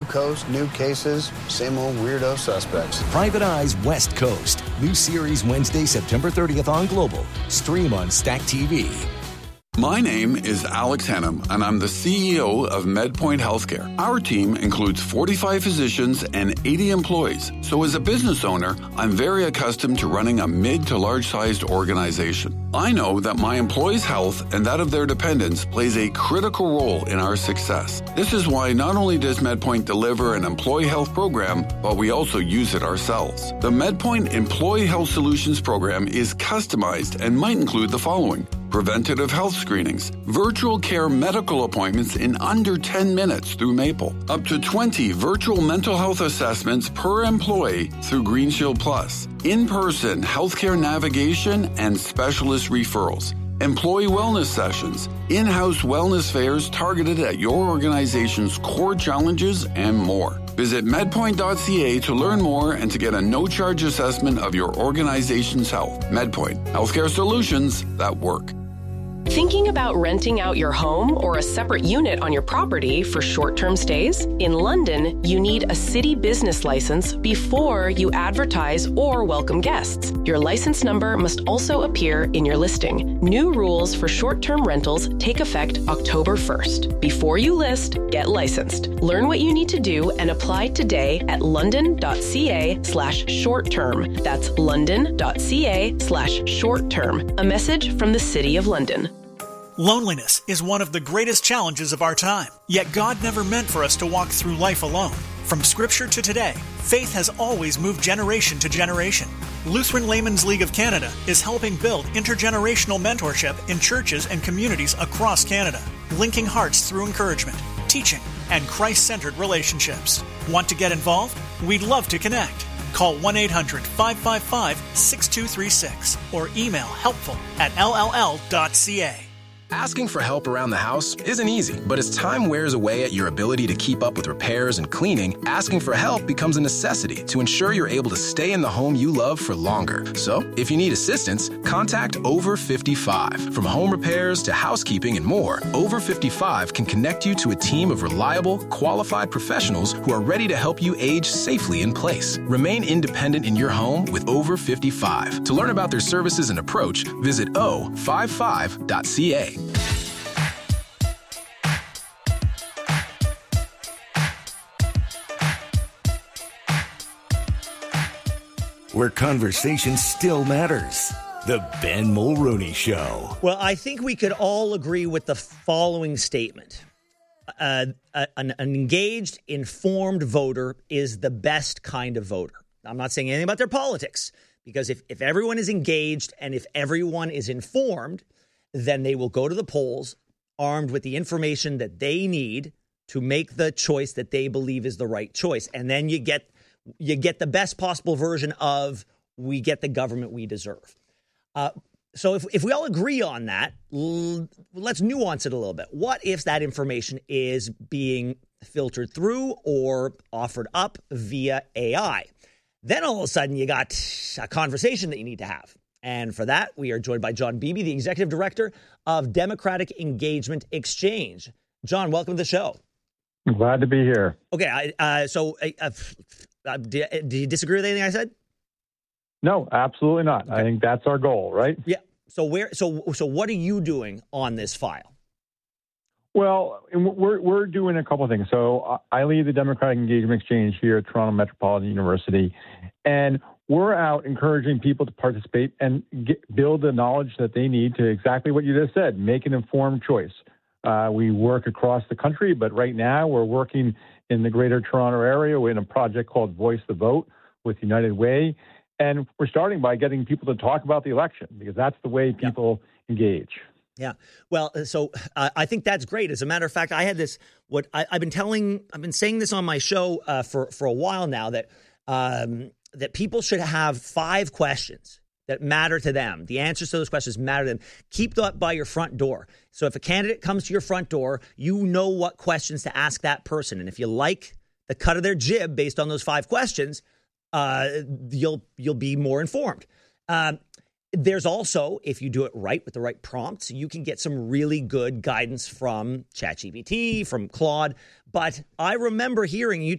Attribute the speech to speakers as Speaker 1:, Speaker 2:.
Speaker 1: coast, new cases, same old weirdo suspects.
Speaker 2: Private Eyes West Coast. New series Wednesday, September 30th on Global. Stream on Stack TV.
Speaker 3: My name is Alex Hannum, and I'm the CEO of MedPoint Healthcare. Our team includes 45 physicians and 80 employees. So as a business owner, I'm very accustomed to running a mid to large-sized organization. I know that my employees' health and that of their dependents plays a critical role in our success. This is why not only does MedPoint deliver an employee health program, but we also use it ourselves. The MedPoint Employee Health Solutions program is customized and might include the following: preventative health screenings, virtual care medical appointments in under 10 minutes through Maple, up to 20 virtual mental health assessments per employee through Green Shield Plus, in-person healthcare navigation and specialist referrals, employee wellness sessions, in-house wellness fairs targeted at your organization's core challenges, and more. Visit medpoint.ca to learn more and to get a no-charge assessment of your organization's health. MedPoint, healthcare solutions that work.
Speaker 4: Thinking about renting out your home or a separate unit on your property for short-term stays? In London, you need a city business license before you advertise or welcome guests. Your license number must also appear in your listing. New rules for short-term rentals take effect October 1st. Before you list, get licensed. Learn what you need to do and apply today at london.ca/short-term. That's london.ca/short-term. A message from the City of London.
Speaker 5: Loneliness is one of the greatest challenges of our time. Yet God never meant for us to walk through life alone. From Scripture to today, faith has always moved generation to generation. Lutheran Laymen's League of Canada is helping build intergenerational mentorship in churches and communities across Canada, linking hearts through encouragement, teaching, and Christ-centered relationships. Want to get involved? We'd love to connect. Call 1-800-555-6236 or email helpful@lll.ca.
Speaker 6: Asking for help around the house isn't easy, but as time wears away at your ability to keep up with repairs and cleaning, asking for help becomes a necessity to ensure you're able to stay in the home you love for longer. So, if you need assistance, contact Over 55. From home repairs to housekeeping and more, Over 55 can connect you to a team of reliable, qualified professionals who are ready to help you age safely in place. Remain independent in your home with Over 55. To learn about their services and approach, visit o55.ca.
Speaker 2: Where conversation still matters. The Ben Mulrooney Show.
Speaker 7: Well, I think we could all agree with the following statement. An engaged, informed voter is the best kind of voter. I'm not saying anything about their politics, because if everyone is engaged and if everyone is informed, then they will go to the polls armed with the information that they need to make the choice that they believe is the right choice. And then you get the best possible version of we get the government we deserve. So if we all agree on that, let's nuance it a little bit. What if that information is being filtered through or offered up via AI? Then all of a sudden you got a conversation that you need to have. And for that, we are joined by John Beebe, the Executive Director of Democratic Engagement Exchange. John, welcome to the show.
Speaker 8: I'm glad to be here.
Speaker 7: Okay, do you disagree with anything I said?
Speaker 8: No, absolutely not. Okay. I think that's our goal, right?
Speaker 7: Yeah. So what are you doing on this file?
Speaker 8: Well, we're doing a couple of things. So I lead the Democratic Engagement Exchange here at Toronto Metropolitan University, and we're out encouraging people to participate and build the knowledge that they need to exactly what you just said, make an informed choice. We work across the country, but right now we're working in the Greater Toronto area. We're in a project called Voice the Vote with United Way, and we're starting by getting people to talk about the election because that's the way people engage.
Speaker 7: Yeah. Well, so I think that's great. As a matter of fact, I had this, I've been saying this on my show for a while now that people should have 5 questions that matter to them. The answers to those questions matter to them. Keep that by your front door. So if a candidate comes to your front door, you know what questions to ask that person. And if you like the cut of their jib based on those 5 questions, you'll be more informed. There's also, if you do it right with the right prompts, you can get some really good guidance from ChatGPT, from Claude. But I remember hearing you